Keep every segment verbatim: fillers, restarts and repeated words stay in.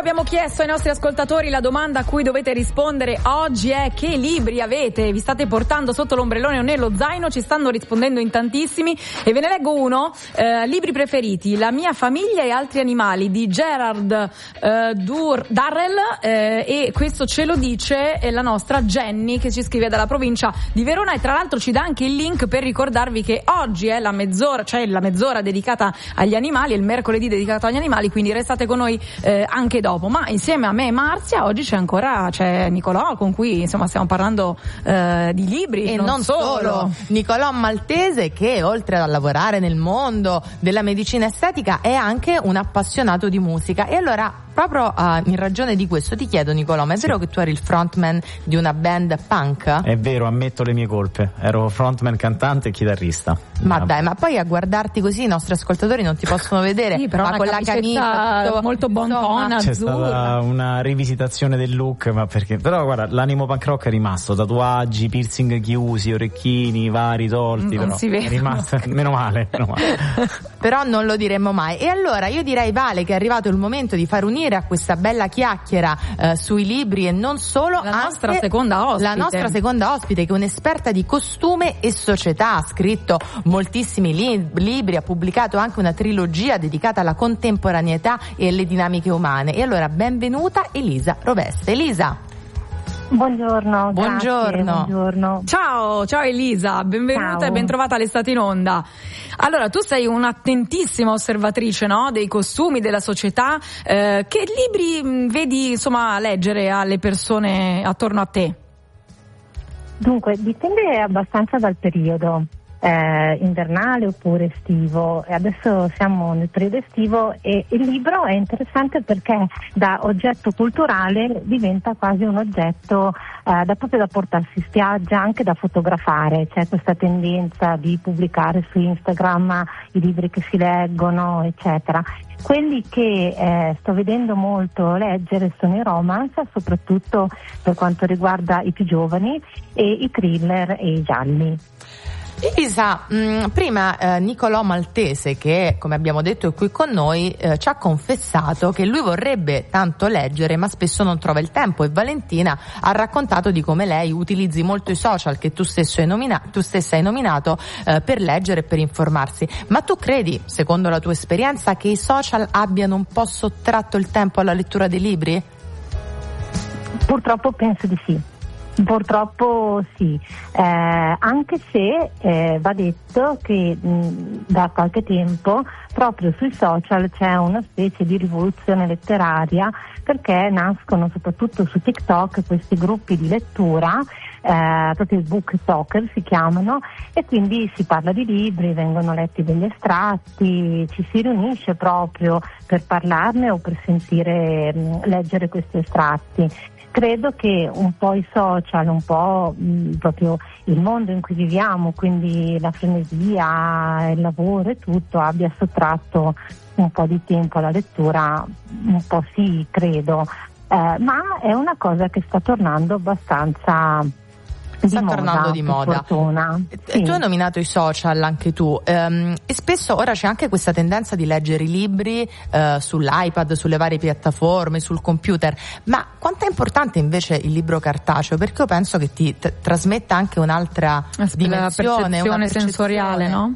abbiamo chiesto ai nostri ascoltatori, la domanda a cui dovete rispondere oggi è: che libri avete, vi state portando sotto l'ombrellone o nello zaino? Ci stanno rispondendo in tantissimi e ve ne leggo uno. Eh, libri preferiti: La mia famiglia e altri animali di Gerard eh, Dur- Darrell eh, e questo ce lo dice la nostra Jenny, che ci scrive dalla provincia di Verona, e tra l'altro ci dà anche il link per ricordarvi che oggi è la mezz'ora, cioè la mezz'ora dedicata agli animali, il mercoledì dedicato agli animali, quindi restate con noi eh, anche dopo. Ma insieme a me e Marzia oggi c'è ancora c'è Nicolò, con cui insomma stiamo parlando eh, di libri e non, non solo. solo. Nicolò Maltese, che oltre a lavorare nel mondo della medicina estetica è anche un appassionato di musica. E allora, proprio uh, in ragione di questo ti chiedo, Nicolò, ma è sì. vero che tu eri il frontman di una band punk? È vero, ammetto le mie colpe, ero frontman, cantante e chitarrista. Ma no. dai, ma poi a guardarti così i nostri ascoltatori non ti possono vedere, sì, però ma una con la camicia tutto, molto bon ton, c'è azzurra. stata una rivisitazione del look, ma perché? Però guarda, l'animo punk rock è rimasto, tatuaggi, piercing chiusi, orecchini vari tolti, non però si vede, è rimasto, meno male, meno male. Però non lo diremmo mai. E allora io direi, Vale, che è arrivato il momento di far unire a questa bella chiacchiera eh, sui libri e non solo la anche nostra seconda ospite. La nostra seconda ospite, che è un'esperta di costume e società, ha scritto moltissimi li- libri, ha pubblicato anche una trilogia dedicata alla contemporaneità e alle dinamiche umane. E allora benvenuta Elisa Roveste. Elisa. Buongiorno, buongiorno. Grazie, buongiorno. Ciao, ciao Elisa, benvenuta ciao. E bentrovata all'Estate in Onda. Allora, tu sei un'attentissima osservatrice, no? Dei costumi, della società. Eh, che libri mh, vedi, insomma, leggere alle persone attorno a te? Dunque, dipende abbastanza dal periodo. Eh, invernale oppure estivo, e adesso siamo nel periodo estivo e il libro è interessante perché da oggetto culturale diventa quasi un oggetto eh, da proprio da portarsi in spiaggia, anche da fotografare. C'è questa tendenza di pubblicare su Instagram i libri che si leggono, eccetera. Quelli che eh, sto vedendo molto leggere sono i romance, soprattutto per quanto riguarda i più giovani, e i thriller e i gialli. Elisa, mh, prima eh, Nicolò Maltese, che come abbiamo detto è qui con noi, eh, ci ha confessato che lui vorrebbe tanto leggere ma spesso non trova il tempo, e Valentina ha raccontato di come lei utilizzi molto i social che tu stesso hai nomina- tu stessa hai nominato eh, per leggere e per informarsi. Ma tu credi, secondo la tua esperienza, che i social abbiano un po' sottratto il tempo alla lettura dei libri? Purtroppo penso di sì. Purtroppo sì, eh, anche se eh, va detto che mh, da qualche tempo proprio sui social c'è una specie di rivoluzione letteraria, perché nascono soprattutto su TikTok questi gruppi di lettura, eh, proprio i book talker si chiamano, e quindi si parla di libri, vengono letti degli estratti, ci si riunisce proprio per parlarne o per sentire mh, leggere questi estratti. Credo che un po' i social, un po' mh, proprio il mondo in cui viviamo, quindi la frenesia, il lavoro e tutto, abbia sottratto un po' di tempo alla lettura, un po' sì, credo, eh, ma è una cosa che sta tornando abbastanza sta di tornando moda, di moda. Sì. Tu hai nominato i social anche tu, ehm, e spesso ora c'è anche questa tendenza di leggere i libri eh, sull'iPad, sulle varie piattaforme, sul computer, ma quanto è importante invece il libro cartaceo? Perché io penso che ti t- trasmetta anche un'altra la dimensione, percezione una sensoriale, no?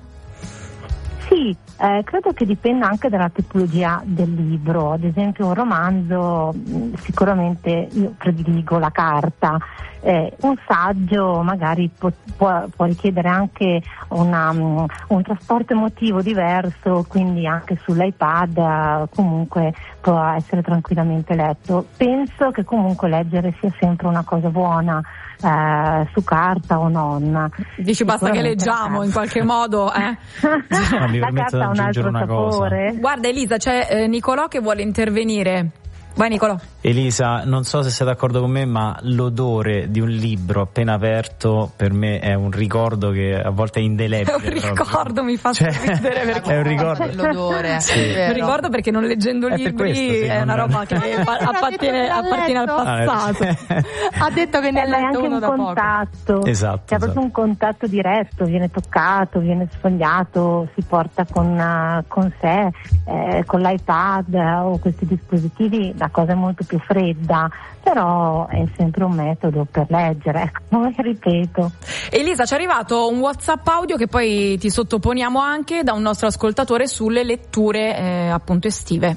Sì, eh, credo che dipenda anche dalla tipologia del libro. Ad esempio un romanzo, mh, sicuramente io prediligo la carta, eh, un saggio magari può, può, può richiedere anche una, um, un trasporto emotivo diverso, quindi anche sull'iPad uh, comunque può essere tranquillamente letto. Penso che comunque leggere sia sempre una cosa buona, eh, su carta o non. Dici basta che leggiamo in qualche modo, eh? La carta ha un altro sapore. Cosa. Guarda Elisa, c'è eh, Nicolò che vuole intervenire. Vai Nicolò. Elisa, non so se sei d'accordo con me, ma l'odore di un libro appena aperto per me è un ricordo che a volte è indelebile. È un ricordo, proprio. mi fa cioè, sorridere perché è un ricordo. L'odore. Sì. un ricordo perché non leggendo È per libri questo, sì, è una non- roba che appartiene, appartiene al passato. Ha detto che ne ha Eh, ma è letto anche uno un da poco. contatto, Esatto, c'è proprio esatto. un contatto diretto, viene toccato, viene sfogliato, si porta con, uh, con sé, eh, con l'iPad uh, o questi dispositivi, la la cosa è molto più fredda, però è sempre un metodo per leggere, ecco, ripeto. Elisa, ci è arrivato un WhatsApp audio che poi ti sottoponiamo anche da un nostro ascoltatore sulle letture eh, appunto estive.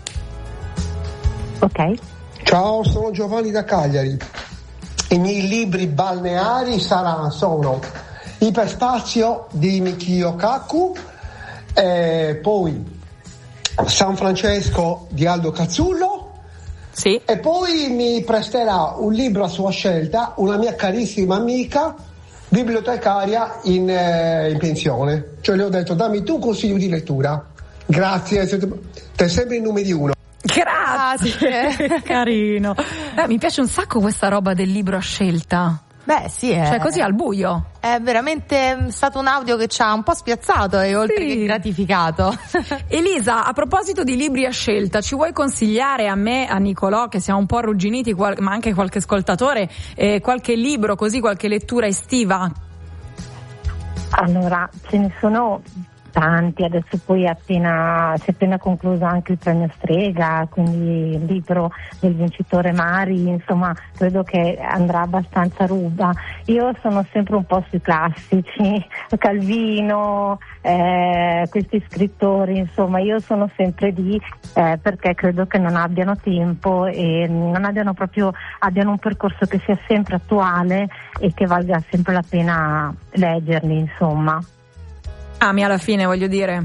Ok. Ciao, sono Giovanni da Cagliari. I miei libri balneari saranno sono Iperspazio di Mikio Kaku, eh, poi San Francesco di Aldo Cazzullo. Sì. E poi mi presterà un libro a sua scelta una mia carissima amica bibliotecaria in, eh, in pensione. Cioè le ho detto dammi tu un consiglio di lettura. Grazie, sei sempre il numero uno. Grazie, carino. Eh, mi piace un sacco questa roba del libro a scelta. Beh, sì, è, cioè così al buio. È veramente stato un audio che ci ha un po' spiazzato e oltre Sì. che gratificato. Elisa, a proposito di libri a scelta, ci vuoi consigliare a me, a Nicolò, che siamo un po' arrugginiti, qual- ma anche qualche ascoltatore, eh, qualche libro, così qualche lettura estiva? Allora, ce ne sono tanti, adesso poi appena, si è appena concluso anche il premio Strega, quindi il libro del vincitore Mari, insomma credo che andrà abbastanza ruba. Io sono sempre un po' sui classici, Calvino, eh, questi scrittori, insomma io sono sempre lì eh, perché credo che non abbiano tempo e non abbiano proprio, abbiano un percorso che sia sempre attuale e che valga sempre la pena leggerli, insomma. Ami alla fine, voglio dire.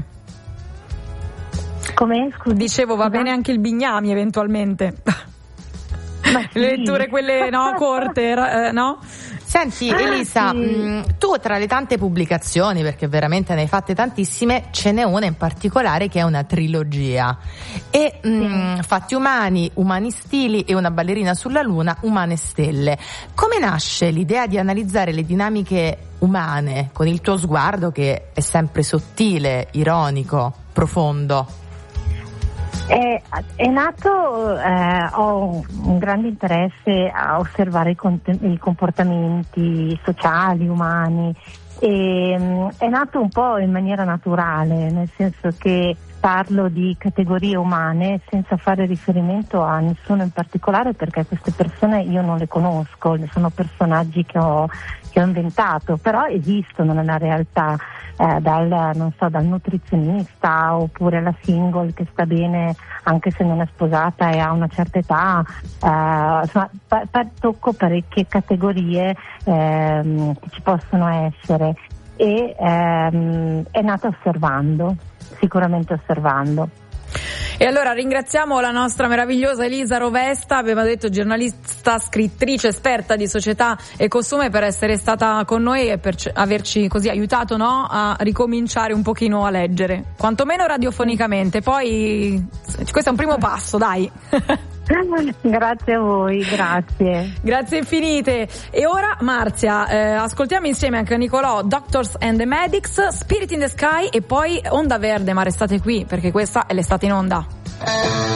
Come? Scusi, Dicevo, va scusa? bene anche il Bignami eventualmente. Ma sì. Le letture quelle, no, corte, eh, no? Senti Ah, Elisa, sì. mh, tu tra le tante pubblicazioni, perché veramente ne hai fatte tantissime, ce n'è una in particolare che è una trilogia. E mh, Fatti umani, Umani stili e Una ballerina sulla luna, Umane stelle. Come nasce l'idea di analizzare le dinamiche umane con il tuo sguardo che è sempre sottile, ironico, profondo? È, è nato, eh, ho un grande interesse a osservare i, cont- i comportamenti sociali, umani, e mh, è nato un po' in maniera naturale, nel senso che parlo di categorie umane senza fare riferimento a nessuno in particolare, perché queste persone io non le conosco, sono personaggi che ho, che ho inventato, però esistono nella realtà. Eh, dal, non so, dal nutrizionista oppure la single che sta bene anche se non è sposata e ha una certa età, eh, insomma pa- pa- tocco parecchie categorie ehm, che ci possono essere e ehm, è nata osservando, sicuramente osservando. E allora ringraziamo la nostra meravigliosa Elisa Rovesta, abbiamo detto giornalista, scrittrice, esperta di società e costume, per essere stata con noi e per c- averci così aiutato, no, a ricominciare un pochino a leggere, quantomeno radiofonicamente. Poi questo è un primo passo, dai. Grazie a voi, grazie. Grazie infinite. E ora Marzia, eh, ascoltiamo insieme anche a Nicolò Doctors and the Medics, Spirit in the Sky e poi Onda Verde, ma restate qui perché questa è l'estate in onda.